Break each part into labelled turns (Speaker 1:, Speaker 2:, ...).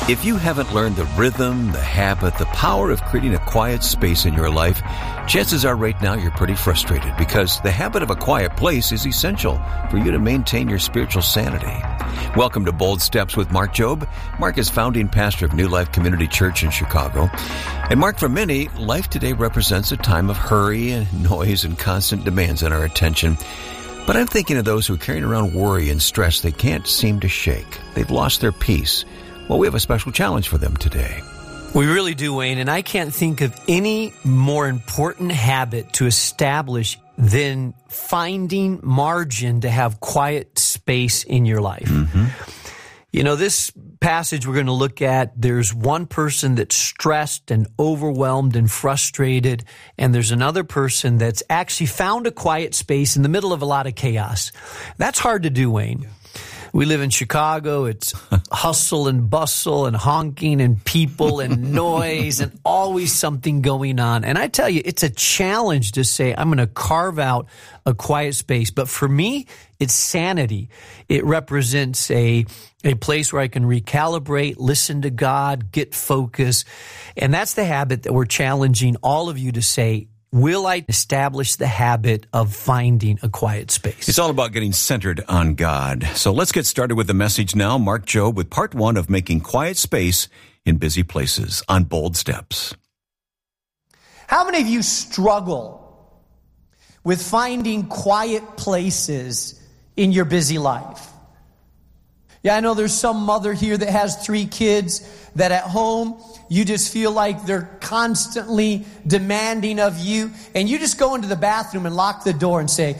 Speaker 1: If you haven't learned the rhythm, the habit, the power of creating a quiet space in your life, chances are right now you're pretty frustrated because the habit of a quiet place is essential for you to maintain your spiritual sanity. Welcome to Bold Steps with Mark Jobe. Mark is founding pastor of New Life Community Church in Chicago. And Mark, for many, life today represents a time of hurry and noise and constant demands on our attention. But I'm thinking of those who are carrying around worry and stress they can't seem to shake. They've lost their peace. Well, we have a special challenge for them today.
Speaker 2: We really do, Wayne, and I can't think of any more important habit to establish than finding margin to have quiet space in your life. Mm-hmm. You know, this passage we're going to look at, there's one person that's stressed and overwhelmed and frustrated, and there's another person that's actually found a quiet space in the middle of a lot of chaos. That's hard to do, Wayne. Yeah. We live in Chicago. It's hustle and bustle and honking and people and noise and always something going on. And I tell you, it's a challenge to say, I'm going to carve out a quiet space. But for me, it's sanity. It represents a place where I can recalibrate, listen to God, get focus. And that's the habit that we're challenging all of you to say, will I establish the habit of finding a quiet space?
Speaker 1: It's all about getting centered on God. So let's get started with the message now. Mark Jobe with part one of making quiet space in busy places on Bold Steps.
Speaker 3: How many of you struggle with finding quiet places in your busy life? Yeah, I know there's some mother here that has 3 kids that at home you just feel like they're constantly demanding of you, and you just go into the bathroom and lock the door and say,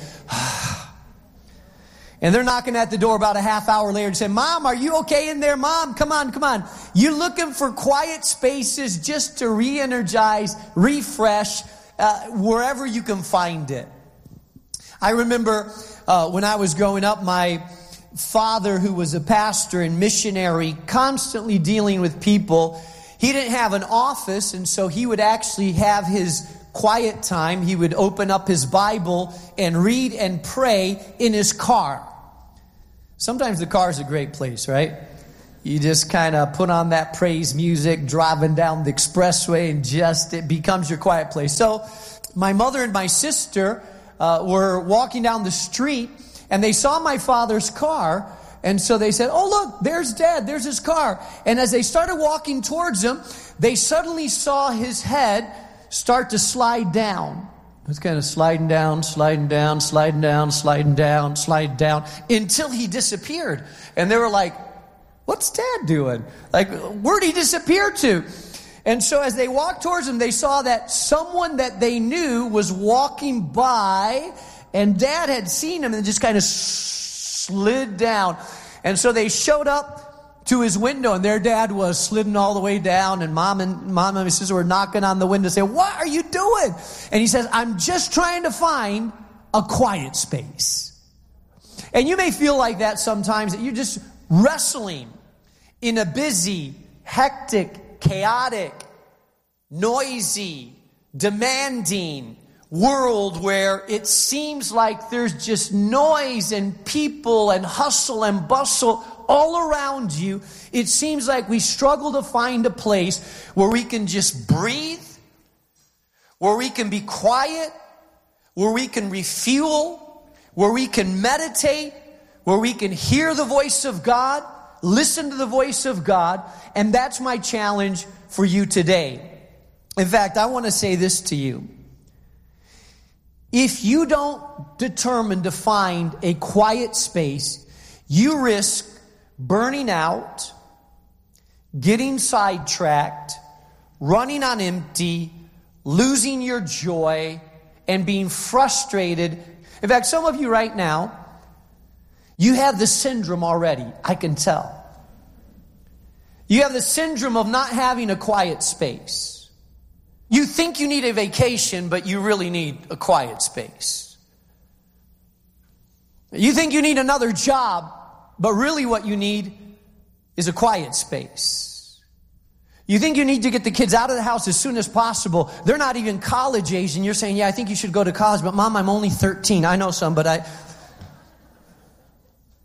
Speaker 3: and they're knocking at the door about a half hour later and say, Mom, are you okay in there? Mom, come on. You're looking for quiet spaces just to re-energize, refresh, wherever you can find it. I remember when I was growing up, my father, who was a pastor and missionary, constantly dealing with people. He didn't have an office, and so he would actually have his quiet time. He would open up his Bible and read and pray in his car. Sometimes the car is a great place, right? You just kind of put on that praise music, driving down the expressway, and it becomes your quiet place. So my mother and my sister were walking down the street, and they saw my father's car. And so they said, oh, look, there's Dad. There's his car. And as they started walking towards him, they suddenly saw his head start to slide down. It was kind of sliding down, until he disappeared. And they were like, what's Dad doing? Like, where'd he disappear to? And so as they walked towards him, they saw that someone that they knew was walking by, and Dad had seen him and just kind of slid down. And so they showed up to his window, and their dad was sliding all the way down, and mom and his sister were knocking on the window saying, what are you doing? And he says, I'm just trying to find a quiet space. And you may feel like that sometimes, that you're just wrestling in a busy, hectic, chaotic, noisy, demanding world where it seems like there's just noise and people and hustle and bustle all around you. It seems like we struggle to find a place where we can just breathe, where we can be quiet, where we can refuel, where we can meditate, where we can hear the voice of God, listen to the voice of God. And that's my challenge for you today. In fact, I want to say this to you. If you don't determine to find a quiet space, you risk burning out, getting sidetracked, running on empty, losing your joy, and being frustrated. In fact, some of you right now, you have the syndrome already, I can tell. You have the syndrome of not having a quiet space. You think you need a vacation, but you really need a quiet space. You think you need another job, but really what you need is a quiet space. You think you need to get the kids out of the house as soon as possible. They're not even college age, and you're saying, yeah, I think you should go to college, but Mom, I'm only 13. I know some, but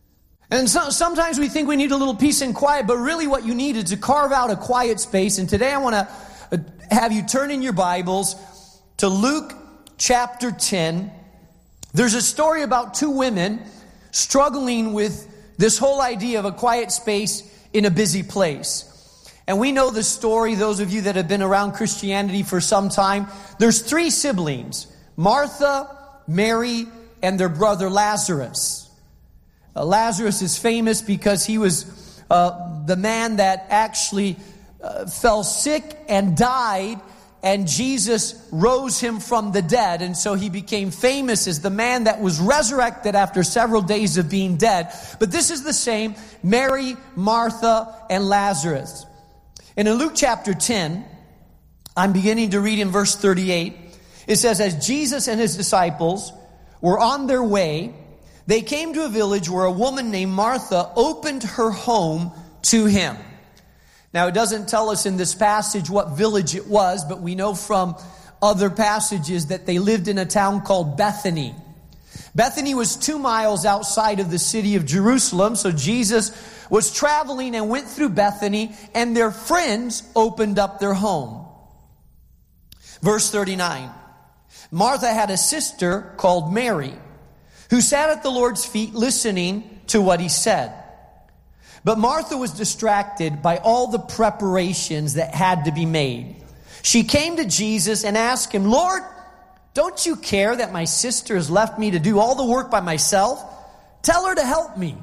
Speaker 3: And sometimes we think we need a little peace and quiet, but really what you need is to carve out a quiet space. And today I want to have you turn in your Bibles to Luke chapter 10. There's a story about two women struggling with this whole idea of a quiet space in a busy place. And we know the story, those of you that have been around Christianity for some time. There's three siblings, Martha, Mary, and their brother Lazarus. Lazarus is famous because he was the man that actually fell sick and died, and Jesus rose him from the dead. And so he became famous as the man that was resurrected after several days of being dead. But this is the same, Mary, Martha, and Lazarus. And in Luke chapter 10, I'm beginning to read in verse 38. It says, as Jesus and his disciples were on their way, they came to a village where a woman named Martha opened her home to him. Now, it doesn't tell us in this passage what village it was, but we know from other passages that they lived in a town called Bethany. Bethany was 2 miles outside of the city of Jerusalem, so Jesus was traveling and went through Bethany, and their friends opened up their home. Verse 39, Martha had a sister called Mary, who sat at the Lord's feet listening to what he said. But Martha was distracted by all the preparations that had to be made. She came to Jesus and asked him, Lord, don't you care that my sister has left me to do all the work by myself? Tell her to help me.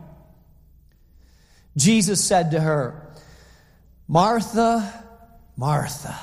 Speaker 3: Jesus said to her, Martha, Martha,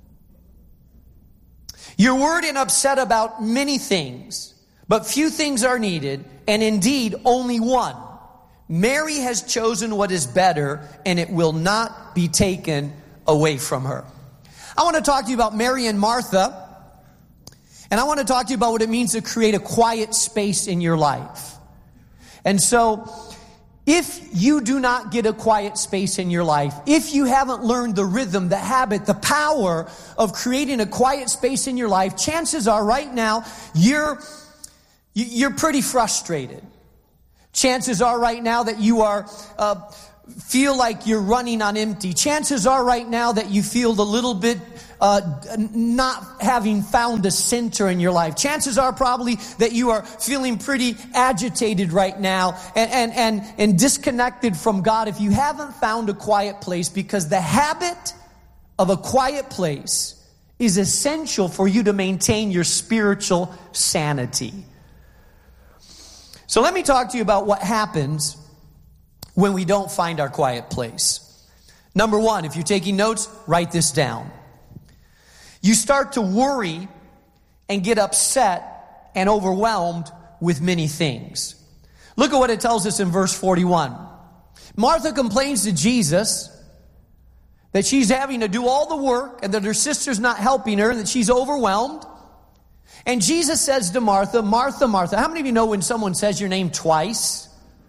Speaker 3: you're worried and upset about many things, but few things are needed, and indeed only one. Mary has chosen what is better, and it will not be taken away from her. I want to talk to you about Mary and Martha, and I want to talk to you about what it means to create a quiet space in your life. And so, if you do not get a quiet space in your life, if you haven't learned the rhythm, the habit, the power of creating a quiet space in your life, chances are right now you're pretty frustrated. Chances are right now that you are feel like you're running on empty. Chances are right now that you feel a little bit not having found a center in your life. Chances are probably that you are feeling pretty agitated right now and disconnected from God if you haven't found a quiet place, because the habit of a quiet place is essential for you to maintain your spiritual sanity. So let me talk to you about what happens when we don't find our quiet place. Number one, if you're taking notes, write this down. You start to worry and get upset and overwhelmed with many things. Look at what it tells us in verse 41. Martha complains to Jesus that she's having to do all the work and that her sister's not helping her and that she's overwhelmed. And Jesus says to Martha, Martha, Martha. How many of you know when someone says your name twice,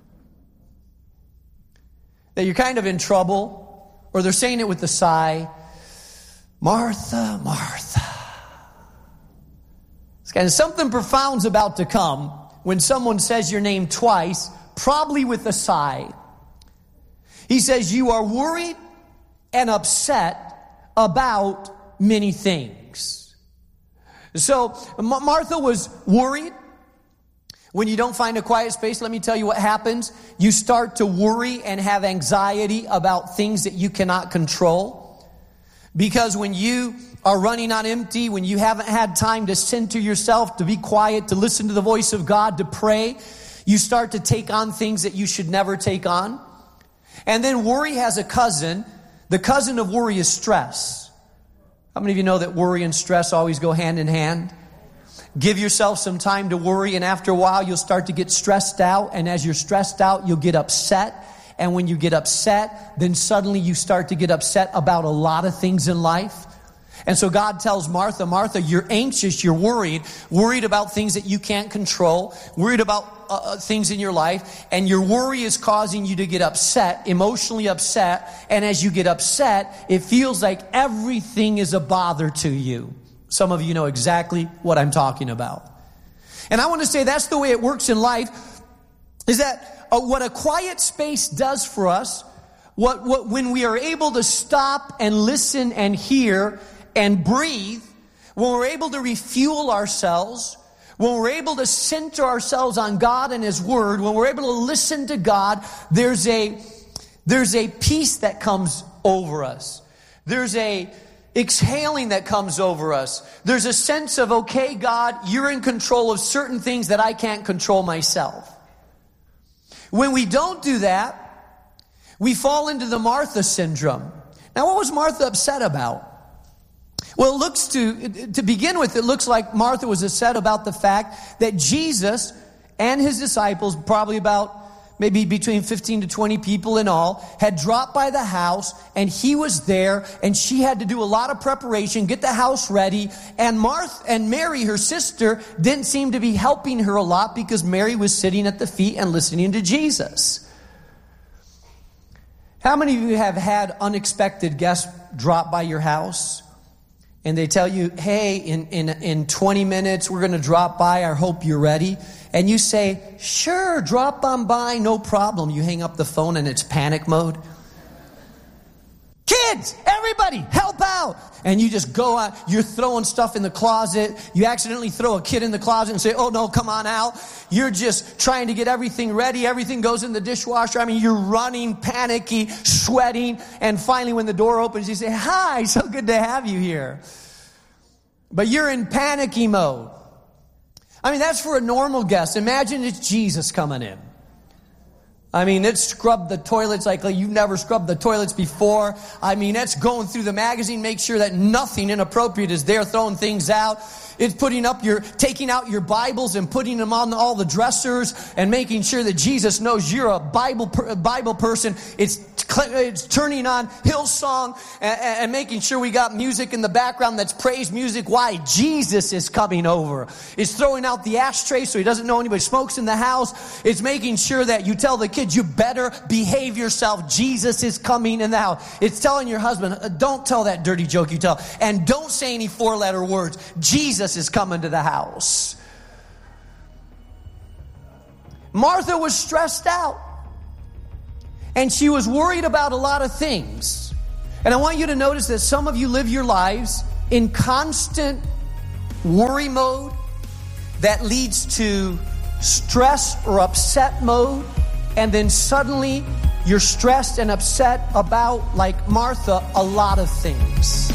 Speaker 3: that you're kind of in trouble, or they're saying it with a sigh? Martha, Martha. It's kind of something profound's about to come when someone says your name twice, probably with a sigh. He says you are worried and upset about many things. So Martha was worried. When you don't find a quiet space, let me tell you what happens. You start to worry and have anxiety about things that you cannot control. Because when you are running on empty, when you haven't had time to center yourself, to be quiet, to listen to the voice of God, to pray, you start to take on things that you should never take on. And then worry has a cousin. The cousin of worry is stress. How many of you know that worry and stress always go hand in hand? Give yourself some time to worry, and after a while you'll start to get stressed out, and as you're stressed out, you'll get upset. And when you get upset, then suddenly you start to get upset about a lot of things in life. And so God tells Martha, Martha, you're anxious, you're worried about things that you can't control, worried about things in your life, and your worry is causing you to get upset, emotionally upset, and as you get upset, it feels like everything is a bother to you. Some of you know exactly what I'm talking about. And I want to say that's the way it works in life, is that what a quiet space does for us, when we are able to stop and listen and hear and breathe, when we're able to refuel ourselves, when we're able to center ourselves on God and His Word, when we're able to listen to God, there's a peace that comes over us. There's a exhaling that comes over us. There's a sense of, okay, God, you're in control of certain things that I can't control myself. When we don't do that, we fall into the Martha syndrome. Now, what was Martha upset about? Well, it looks to begin with, it looks like Martha was upset about the fact that Jesus and His disciples, probably about maybe between 15 to 20 people in all, had dropped by the house, and He was there, and she had to do a lot of preparation, get the house ready, and Martha and Mary, her sister, didn't seem to be helping her a lot because Mary was sitting at the feet and listening to Jesus. How many of you have had unexpected guests drop by your house? And they tell you, hey, in 20 minutes, we're going to drop by. I hope you're ready. And you say, sure, drop on by, no problem. You hang up the phone and it's panic mode. Kids, everybody, help out. And you just go out. You're throwing stuff in the closet. You accidentally throw a kid in the closet and say, oh, no, come on out. You're just trying to get everything ready. Everything goes in the dishwasher. I mean, you're running, panicky, sweating. And finally, when the door opens, you say, hi, so good to have you here. But you're in panicky mode. I mean, that's for a normal guest. Imagine it's Jesus coming in. I mean, it's scrubbed the toilets like you've never scrubbed the toilets before. I mean, it's going through the magazine, make sure that nothing inappropriate is there, throwing things out. It's taking out your Bibles and putting them on all the dressers and making sure that Jesus knows you're a Bible person. It's turning on Hillsong and making sure we got music in the background that's praise music. Why? Jesus is coming over. It's throwing out the ashtray so he doesn't know anybody smokes in the house. It's making sure that you tell the kids, you better behave yourself. Jesus is coming in the house. It's telling your husband, don't tell that dirty joke you tell. And don't say any 4-letter words. Jesus is coming to the house. Martha was stressed out. And she was worried about a lot of things. And I want you to notice that some of you live your lives in constant worry mode that leads to stress or upset mode. And then suddenly you're stressed and upset about, like Martha, a lot of things.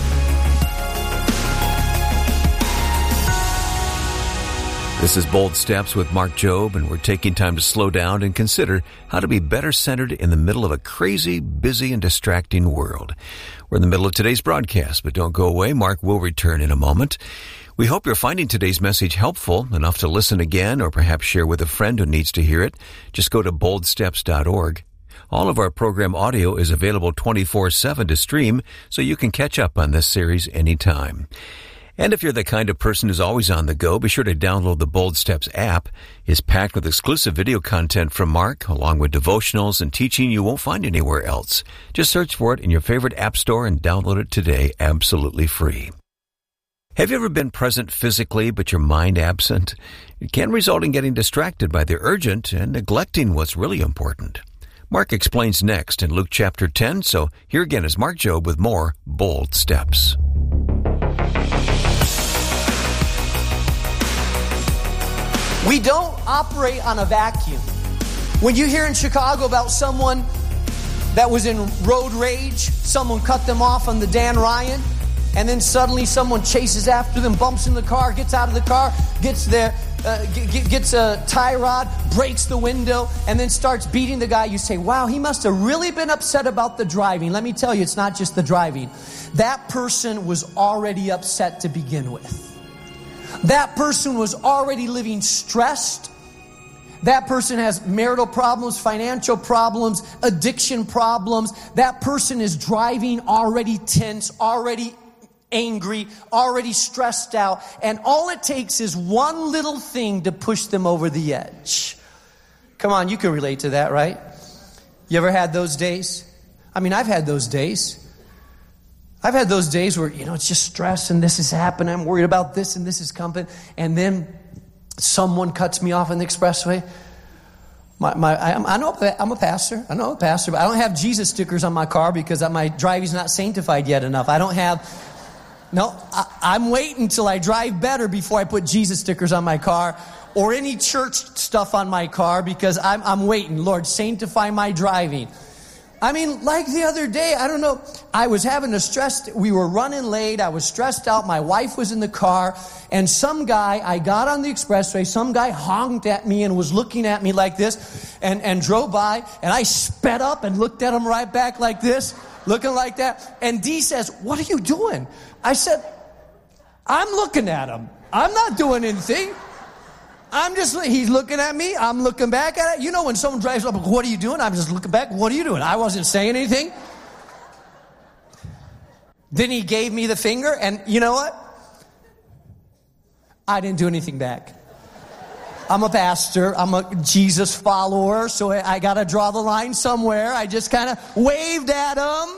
Speaker 1: This is Bold Steps with Mark Jobe, and we're taking time to slow down and consider how to be better centered in the middle of a crazy, busy, and distracting world. We're in the middle of today's broadcast, but don't go away. Mark will return in a moment. We hope you're finding today's message helpful enough to listen again or perhaps share with a friend who needs to hear it. Just go to boldsteps.org. All of our program audio is available 24/7 to stream, so you can catch up on this series anytime. And if you're the kind of person who's always on the go, be sure to download the Bold Steps app. It's packed with exclusive video content from Mark, along with devotionals and teaching you won't find anywhere else. Just search for it in your favorite app store and download it today, absolutely free. Have you ever been present physically, but your mind absent? It can result in getting distracted by the urgent and neglecting what's really important. Mark explains next in Luke chapter 10, so here again is Mark Jobe with more Bold Steps.
Speaker 3: We don't operate on a vacuum. When you hear in Chicago about someone that was in road rage, someone cut them off on the Dan Ryan, and then suddenly someone chases after them, bumps in the car, gets out of the car, gets a tie rod, breaks the window, and then starts beating the guy. You say, wow, he must have really been upset about the driving. Let me tell you, it's not just the driving. That person was already upset to begin with. That person was already living stressed. That person has marital problems, financial problems, addiction problems. That person is driving already tense, already angry, already stressed out. And all it takes is one little thing to push them over the edge. Come on, you can relate to that, right? You ever had those days? I mean, I've had those days. I've had those days where, it's just stress and this is happening. I'm worried about this and this is coming. And then someone cuts me off on the expressway. I know I'm a pastor. I know I'm a pastor, but I don't have Jesus stickers on my car because my driving's not sanctified yet enough. I don't have... No, I'm waiting until I drive better before I put Jesus stickers on my car or any church stuff on my car because I'm waiting. Lord, sanctify my driving. I mean, like the other day, I don't know, I was having a stress, we were running late, I was stressed out, my wife was in the car, and I got on the expressway, some guy honked at me and was looking at me like this, and drove by, and I sped up and looked at him right back like this, looking like that, and Dee says, "What are you doing?" I said, "I'm looking at him. I'm not doing anything. He's looking at me. I'm looking back at it. You know when someone drives up, what are you doing? I'm just looking back. What are you doing? I wasn't saying anything." Then he gave me the finger, and you know what? I didn't do anything back. I'm a pastor. I'm a Jesus follower, so I got to draw the line somewhere. I just kind of waved at him.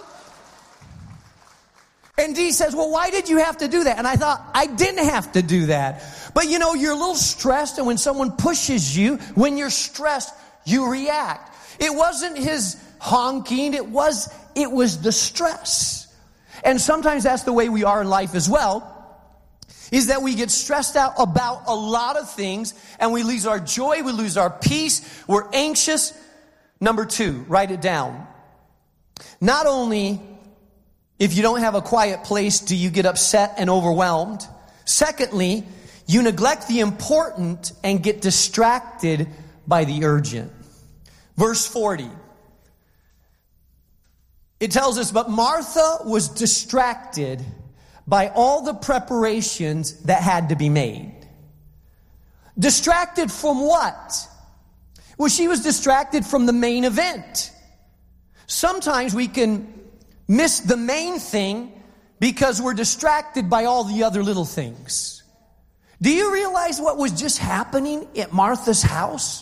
Speaker 3: And Dee says, "Well, why did you have to do that?" And I thought, I didn't have to do that. But you know, you're a little stressed, and when someone pushes you, when you're stressed, you react. It wasn't his honking, it was the stress. And sometimes that's the way we are in life as well, is that we get stressed out about a lot of things, and we lose our joy, we lose our peace, we're anxious. Number 2, write it down. Not only if you don't have a quiet place, do you get upset and overwhelmed? Secondly, you neglect the important and get distracted by the urgent. Verse 40. It tells us, "But Martha was distracted by all the preparations that had to be made." Distracted from what? Well, she was distracted from the main event. Sometimes we can miss the main thing because we're distracted by all the other little things. Do you realize what was just happening at Martha's house?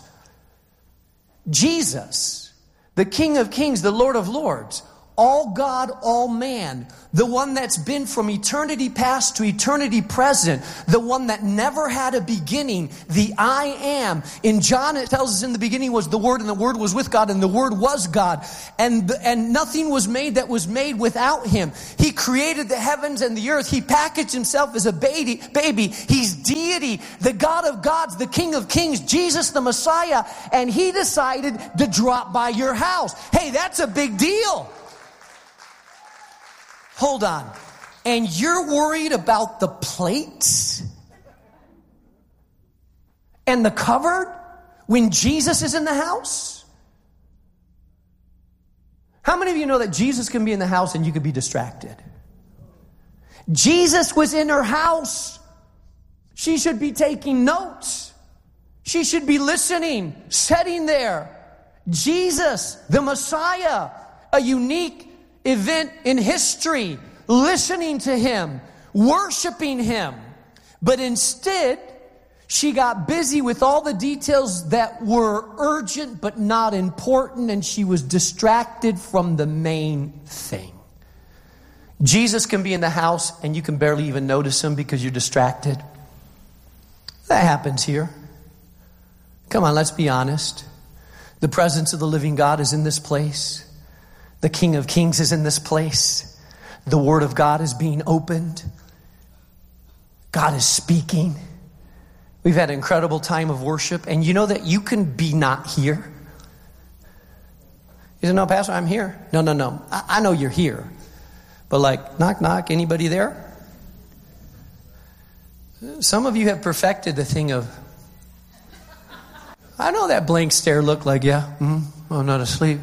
Speaker 3: Jesus, the King of Kings, the Lord of Lords, all God, all man, the one that's been from eternity past to eternity present, the one that never had a beginning, the I am. In John, it tells us in the beginning was the Word, and the Word was with God, and the Word was God. And nothing was made that was made without Him. He created the heavens and the earth. He packaged Himself as a baby. He's deity, the God of gods, the King of Kings, Jesus the Messiah. And He decided to drop by your house. Hey, that's a big deal. Hold on. And you're worried about the plates and the cupboard when Jesus is in the house? How many of you know that Jesus can be in the house and you could be distracted? Jesus was in her house. She should be taking notes. She should be listening, sitting there. Jesus, the Messiah, a unique event in history, listening to Him, worshiping Him. But instead, she got busy with all the details that were urgent but not important, and she was distracted from the main thing. Jesus can be in the house and you can barely even notice Him because you're distracted. That happens here. Come on, let's be honest. The presence of the living God is in this place. The King of Kings is in this place. The Word of God is being opened. God is speaking. We've had an incredible time of worship. And you know that you can be not here. You say, "No, Pastor, I'm here." No. I know you're here. But like, knock, knock, anybody there? Some of you have perfected the thing of, I know that blank stare look like, yeah, I'm not asleep.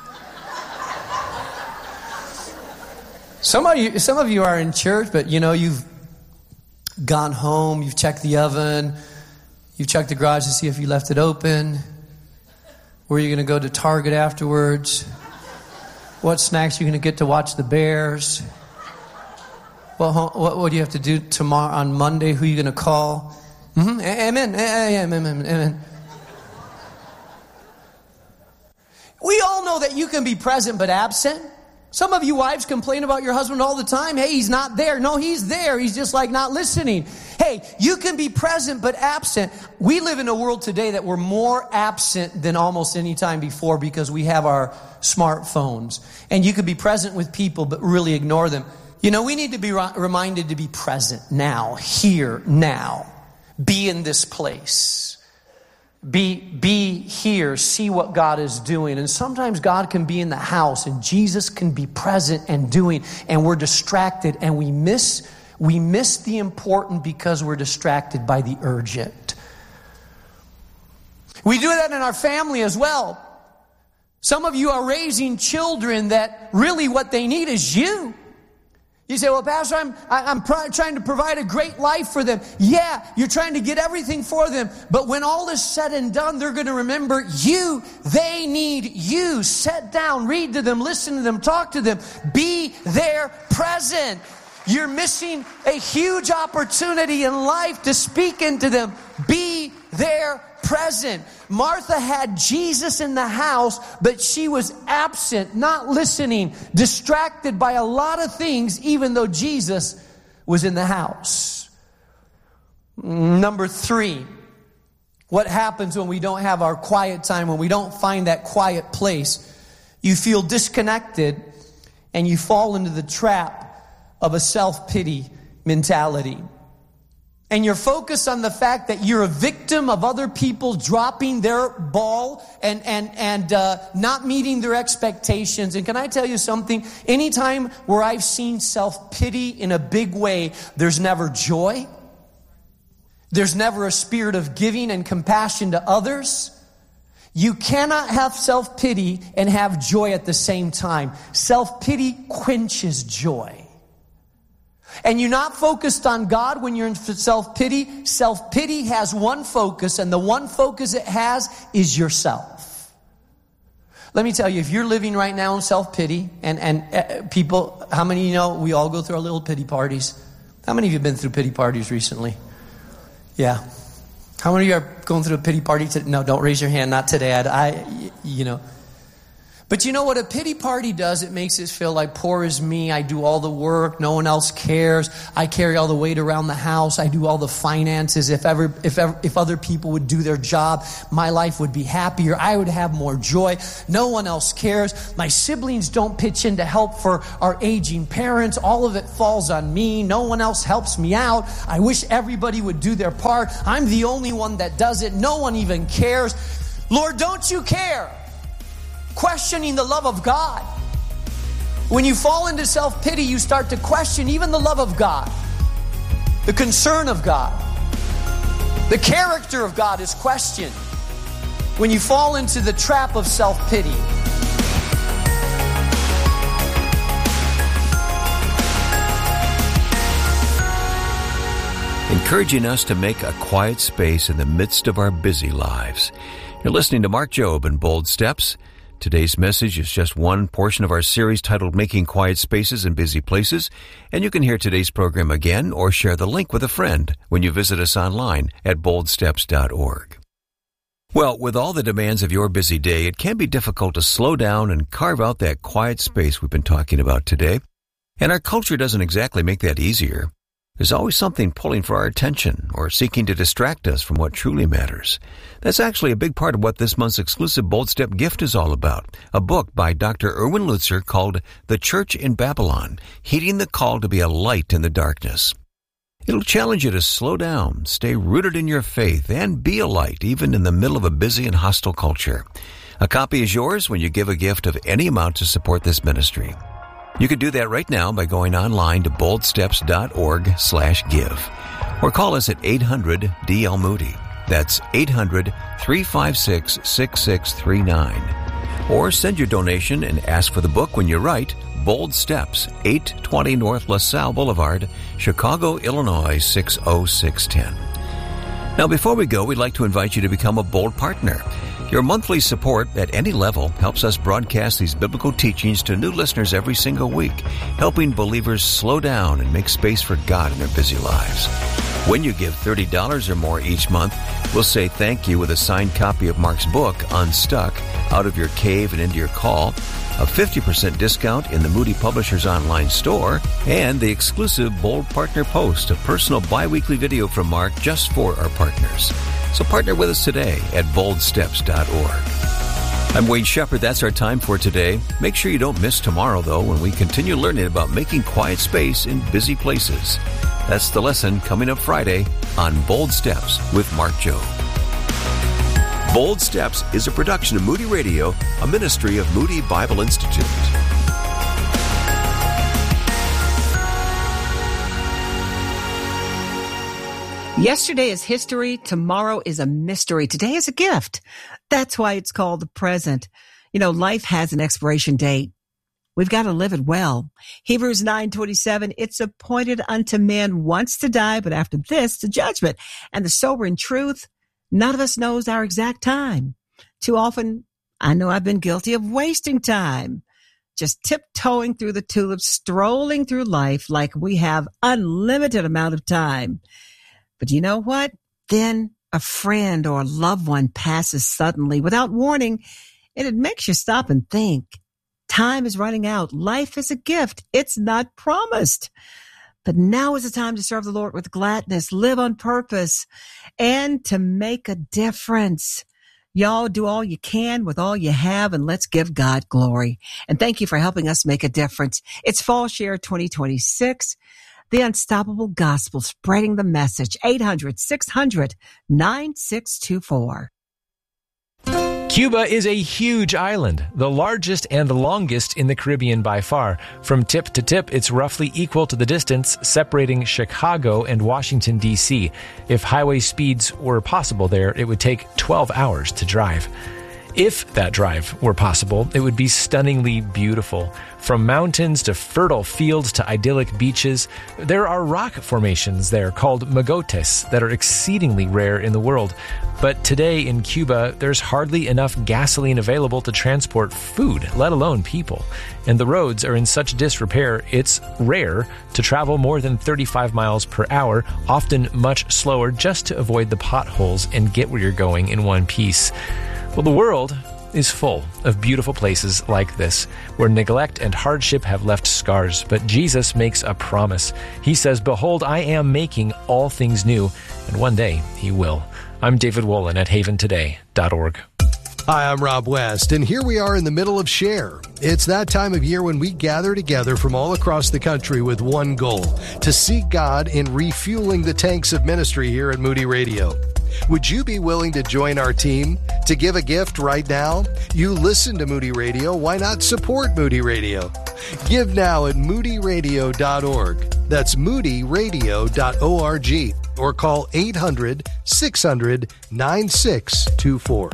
Speaker 3: Some of you are in church, but you know, you've gone home, you've checked the oven, you've checked the garage to see if you left it open. Where are you going to go to Target afterwards? What snacks are you going to get to watch the Bears? What do you have to do tomorrow on Monday? Who are you going to call? Amen. We all know that you can be present but absent. Some of you wives complain about your husband all the time. Hey, he's not there. No, he's there. He's just like not listening. Hey, you can be present but absent. We live in a world today that we're more absent than almost any time before because we have our smartphones. And you could be present with people but really ignore them. You know, we need to be reminded to be present now, here, now. Be in this place. Be here, see what God is doing. And sometimes God can be in the house and Jesus can be present and doing, and we're distracted and we miss the important because we're distracted by the urgent. We do that in our family as well. Some of you are raising children that really what they need is you. You say, well, Pastor, I'm trying to provide a great life for them. Yeah, you're trying to get everything for them. But when all is said and done, they're going to remember you. They need you. Sit down, read to them, listen to them, talk to them. Be there present. You're missing a huge opportunity in life to speak into them. Be there present. Martha had Jesus in the house, but she was absent, not listening, distracted by a lot of things, even though Jesus was in the house. Number 3, what happens when we don't have our quiet time, when we don't find that quiet place? You feel disconnected and you fall into the trap of a self-pity mentality. And you're focused on the fact that you're a victim of other people dropping their ball and not meeting their expectations. And can I tell you something? Anytime where I've seen self-pity in a big way, there's never joy. There's never a spirit of giving and compassion to others. You cannot have self-pity and have joy at the same time. Self-pity quenches joy. And you're not focused on God when you're in self-pity. Self-pity has one focus, and the one focus it has is yourself. Let me tell you, if you're living right now in self-pity, and people, how many of you know we all go through our little pity parties? How many of you have been through pity parties recently? Yeah. How many of you are going through a pity party today? No, don't raise your hand. Not today. You know. But you know what a pity party does? It makes us feel like poor is me. I do all the work. No one else cares. I carry all the weight around the house. I do all the finances. If other people would do their job, my life would be happier. I would have more joy. No one else cares. My siblings don't pitch in to help for our aging parents. All of it falls on me. No one else helps me out. I wish everybody would do their part. I'm the only one that does it. No one even cares. Lord, don't you care? Questioning the love of God. When you fall into self-pity, you start to question even the love of God. The concern of God. The character of God is questioned when you fall into the trap of self-pity.
Speaker 1: Encouraging us to make a quiet space in the midst of our busy lives. You're listening to Mark Jobe and Bold Steps. Today's message is just one portion of our series titled Making Quiet Spaces in Busy Places, and you can hear today's program again or share the link with a friend when you visit us online at boldsteps.org. Well, with all the demands of your busy day, it can be difficult to slow down and carve out that quiet space we've been talking about today, and our culture doesn't exactly make that easier. There's always something pulling for our attention or seeking to distract us from what truly matters. That's actually a big part of what this month's exclusive Bold Step gift is all about, a book by Dr. Erwin Lutzer called The Church in Babylon, Heeding the Call to be a Light in the Darkness. It'll challenge you to slow down, stay rooted in your faith, and be a light even in the middle of a busy and hostile culture. A copy is yours when you give a gift of any amount to support this ministry. You can do that right now by going online to boldsteps.org/give or call us at 800-DL-MOODY. That's 800-356-6639. Or send your donation and ask for the book when you write Bold Steps, 820 North LaSalle Boulevard, Chicago, Illinois, 60610. Now, before we go, we'd like to invite you to become a Bold partner. Your monthly support at any level helps us broadcast these biblical teachings to new listeners every single week, helping believers slow down and make space for God in their busy lives. When you give $30 or more each month, we'll say thank you with a signed copy of Mark's book, Unstuck, Out of Your Cave and Into Your Call. a 50% discount in the Moody Publishers online store, and the exclusive Bold Partner Post, a personal bi-weekly video from Mark just for our partners. So partner with us today at boldsteps.org. I'm Wayne Shepherd. That's our time for today. Make sure you don't miss tomorrow, though, when we continue learning about making quiet space in busy places. That's the lesson coming up Friday on Bold Steps with Mark Jobe.
Speaker 4: Bold Steps is a production of Moody Radio, a ministry of Moody Bible Institute.
Speaker 5: Yesterday is history. Tomorrow is a mystery. Today is a gift. That's why it's called the present. You know, life has an expiration date. We've got to live it well. Hebrews 9:27, it's appointed unto men once to die, but after this, the judgment. And the sobering truth, none of us knows our exact time. Too often, I know I've been guilty of wasting time, just tiptoeing through the tulips, strolling through life like we have unlimited amount of time. But you know what? Then a friend or a loved one passes suddenly without warning, and it makes you stop and think. Time is running out. Life is a gift. It's not promised. But now is the time to serve the Lord with gladness, live on purpose, and to make a difference. Y'all do all you can with all you have, and let's give God glory. And thank you for helping us make a difference. It's Fall Share 2026. The Unstoppable Gospel, spreading the message. 800-600-9624.
Speaker 6: Cuba is a huge island, the largest and longest in the Caribbean by far. From tip to tip, it's roughly equal to the distance separating Chicago and Washington, D.C. If highway speeds were possible there, it would take 12 hours to drive. If that drive were possible, it would be stunningly beautiful. From mountains to fertile fields to idyllic beaches, there are rock formations there called mogotes that are exceedingly rare in the world. But today in Cuba, there's hardly enough gasoline available to transport food, let alone people. And the roads are in such disrepair, it's rare to travel more than 35 miles per hour, often much slower, just to avoid the potholes and get where you're going in one piece. Well, the world is full of beautiful places like this, where neglect and hardship have left scars. But Jesus makes a promise. He says, "Behold, I am making all things new," and one day He will. I'm David Wolin at haventoday.org.
Speaker 7: Hi, I'm Rob West, and here we are in the middle of Share. It's that time of year when we gather together from all across the country with one goal, to seek God in refueling the tanks of ministry here at Moody Radio. Would you be willing to join our team? To give a gift right now? You listen to Moody Radio, why not support Moody Radio? Give now at moodyradio.org. That's moodyradio.org. Or call 800-600-9624.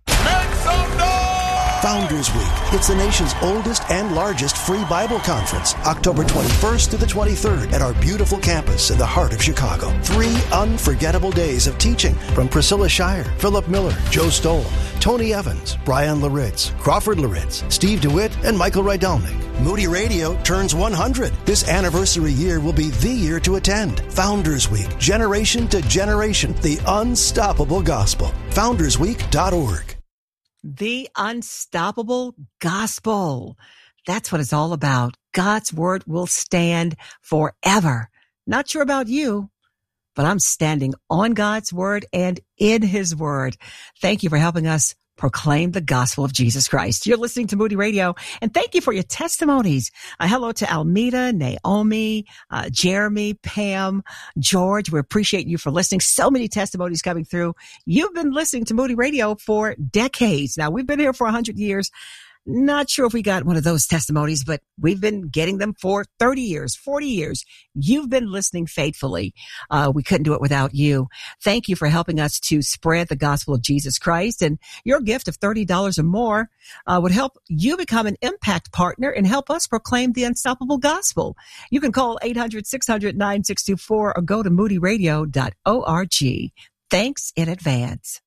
Speaker 8: Founders Week. It's the nation's oldest and largest free Bible conference, October 21st through the 23rd at our beautiful campus in the heart of Chicago. 3 unforgettable days of teaching from Priscilla Shire, Philip Miller, Joe Stoll, Tony Evans, Brian Laritz, Crawford Laritz, Steve DeWitt, and Michael Rydelnik. Moody Radio turns 100. This anniversary year will be the year to attend. Founders Week, generation to generation, the unstoppable gospel. FoundersWeek.org.
Speaker 5: The Unstoppable Gospel. That's what it's all about. God's Word will stand forever. Not sure about you, but I'm standing on God's Word and in His Word. Thank you for helping us proclaim the gospel of Jesus Christ. You're listening to Moody Radio, and thank you for your testimonies. Hello to Almeda, Naomi, Jeremy, Pam, George. We appreciate you for listening. So many testimonies coming through. You've been listening to Moody Radio for decades. Now, we've been here for 100 years. Not sure if we got one of those testimonies, but we've been getting them for 30 years, 40 years. You've been listening faithfully. We couldn't do it without you. Thank you for helping us to spread the gospel of Jesus Christ. And your gift of $30 or more would help you become an impact partner and help us proclaim the unstoppable gospel. You can call 800-600-9624 or go to moodyradio.org. Thanks in advance.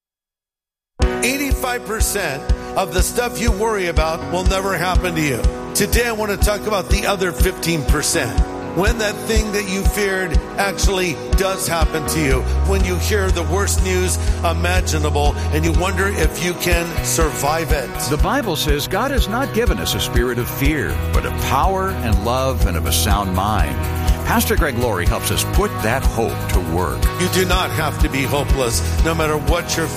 Speaker 9: 85% of the stuff you worry about will never happen to you. Today I want to talk about the other 15%. when that thing that you feared actually does happen to you, when you hear the worst news imaginable and you wonder if you can survive it.
Speaker 10: The Bible says God has not given us a spirit of fear, but of power and love and of a sound mind. Pastor Greg Laurie helps us put that hope to work.
Speaker 9: You do not have to be hopeless, no matter what you're